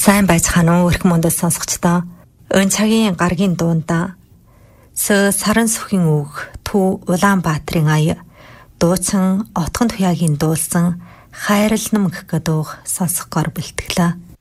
Сайн байцгаана уу эрх мөндөд сонсогчдоо. Өн цагийн гаргийн дуунда саран сүхийн үг Төв Улаанбаатарын ая дууцсан Отгон Туяагийн дуулсан хайрал намгэх гэдүүг сонсохоор бэлтгэлээ.